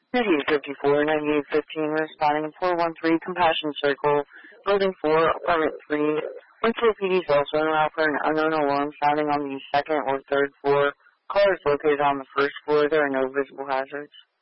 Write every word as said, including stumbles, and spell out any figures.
ninety-eight fifty-four, ninety-eight fifteen, responding four one three, Compassion Circle, Building four, Apartment three. Winfield P D is also en route for an unknown alarm sounding on the second or third floor. Caller is located on the first floor. There are no visible hazards.